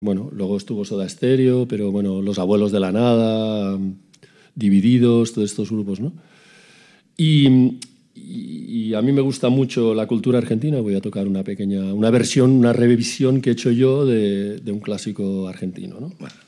Bueno, luego estuvo Soda Stereo, pero bueno, Los Abuelos de la Nada, Divididos, todos estos grupos, ¿no? Y a mí me gusta mucho la cultura argentina. Voy a tocar una versión, una revisión que he hecho yo de un clásico argentino, ¿no? Bueno,